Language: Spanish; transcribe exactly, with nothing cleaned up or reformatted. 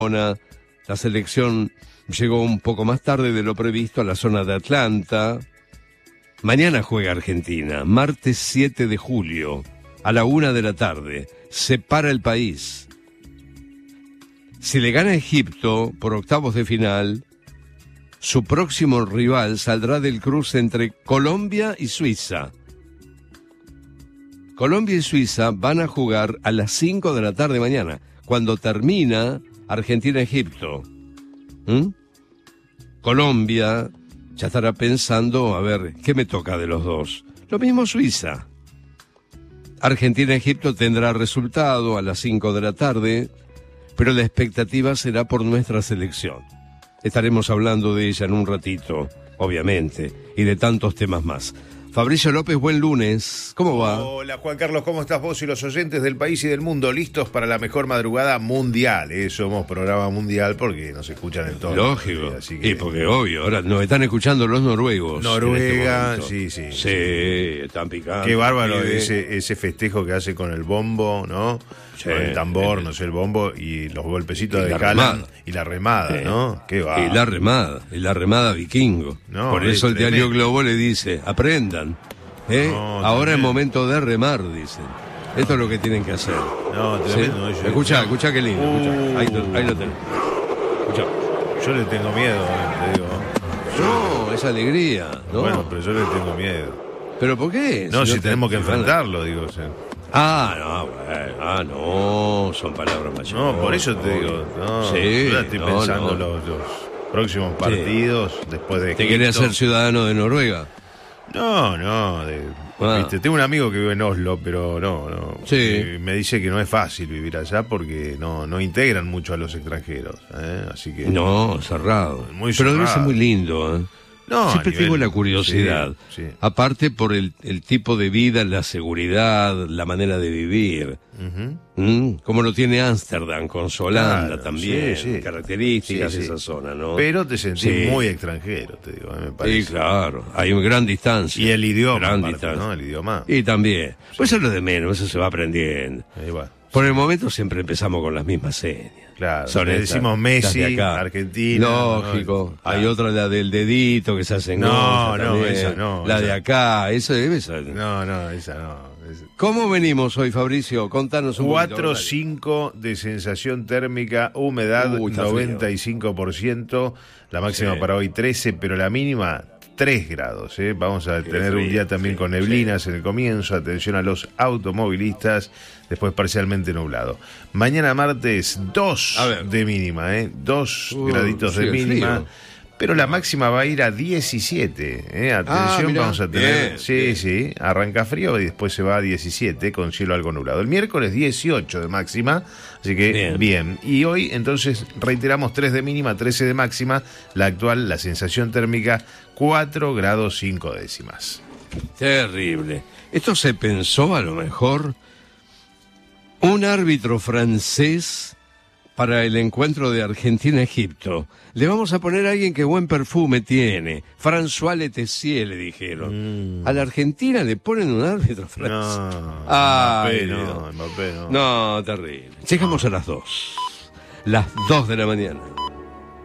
La selección llegó un poco más tarde de lo previsto a la zona de Atlanta. Mañana juega Argentina, martes siete de julio, a la una de la tarde. Se para el país. Si le gana Egipto por octavos de final, su próximo rival saldrá del cruce entre Colombia y Suiza. Colombia y Suiza van a jugar a las cinco de la tarde mañana, cuando termina Argentina-Egipto. ¿Mm? Colombia ya estará pensando, a ver, ¿qué me toca de los dos? Lo mismo Suiza. Argentina-Egipto tendrá resultado a las cinco de la tarde, pero la expectativa será por nuestra selección. Estaremos hablando de ella en un ratito, obviamente, y de tantos temas más. Fabricio López, buen lunes. ¿Cómo va? Hola, Juan Carlos, ¿cómo estás vos y los oyentes del país y del mundo? ¿Listos para la mejor madrugada mundial? Eh, somos programa mundial porque nos escuchan en todo. Lógico. País, así que... Y porque obvio, ahora nos están escuchando los noruegos. Noruega, en este sí, sí. Sí, están picando. Qué bárbaro ese, ese festejo que hace con el bombo, ¿no? Sí, con el tambor, sí. no sé, el bombo y los golpecitos Y de la Haaland remada. y la remada, Sí. ¿no? Qué va. Y la remada, y la remada vikingo. No, Por es eso el tremendo. diario Globo le dice, aprendan. ¿eh? No, Ahora es tremendo. momento de remar, dicen. Esto es lo que tienen que hacer. No, tremendo. ¿Sí? Yo- Escuchá, escuchá qué lindo. escuchá. Uh. Ahí, lo- ahí lo tenés. Escuchá. Yo le tengo miedo, eh, te digo. No, es alegría, ¿no? Bueno, pero yo le tengo miedo. ¿Pero por qué? No, si te- tenemos que te van a- enfrentarlo, digo. O sea. Ah, no, bueno, ah, no, son palabras mayores. No, por eso te digo. No, Sí, yo ya estoy no, pensando no. Los, los próximos partidos después de ¿Te Egipto. querés ser ciudadano de Noruega? No, no. de- Ah. viste, tengo un amigo que vive en Oslo, pero no, no. Sí. Y me dice que no es fácil vivir allá porque no, no integran mucho a los extranjeros. ¿eh? Así que. No, cerrado. Muy Pero debe cerrado. ser muy lindo, ¿eh? No, Siempre a nivel- tengo la curiosidad. Sí, sí. Aparte por el, el tipo de vida, la seguridad, la manera de vivir. Ujú. ¿Mm? Como lo tiene Ámsterdam con su Holanda Claro, también. sí, sí. Características Sí, de sí. esa zona, ¿no? Pero te sentís Sí. muy extranjero, te digo, me Sí, parece. claro. Hay una gran distancia. Y el idioma, Gran aparte, distancia. ¿no? El idioma. Y también. Pues eso es lo de menos, eso se va aprendiendo. Ahí va. Por el momento siempre empezamos con las mismas señas. Claro, Son le estas, decimos las de Messi, acá. Argentina. Lógico. ¿no? Hay Claro. otra, la del dedito, que se hace en No, onza no, también. esa no, La esa- de acá, eso debe ser. No, no, esa no. Es- ¿Cómo venimos hoy, Fabricio? Contanos un poquito. cuatro cinco de sensación térmica, humedad Uy, está noventa y cinco por ciento, la máxima Sí. para hoy trece, pero la mínima tres grados. ¿eh? Vamos a Qué tener un frío, día también sí, con neblinas en el comienzo, atención a los automovilistas, después parcialmente nublado. Mañana martes dos A ver. de mínima, ¿eh? dos Uh, graditos de sí, mínima. frío. Pero la máxima va a ir a diecisiete, ¿eh? Atención, Ah, mirá. vamos a tener... Bien, sí, bien. sí, arranca frío y después se va a diecisiete con cielo algo nublado. El miércoles dieciocho de máxima, así que bien. Bien. Y hoy entonces reiteramos tres de mínima, trece de máxima. La actual, la sensación térmica, cuatro grados cinco décimas. Terrible. Esto se pensó a lo mejor un árbitro francés para el encuentro de Argentina-Egipto. Le vamos a poner a alguien que buen perfume tiene. François Letessier, le dijeron. Mm. A la Argentina le ponen un árbitro francés. No, Ay, Mbappé, Dios. no, Mbappé, no. No, terrible. Llegamos a las dos. Las dos de la mañana.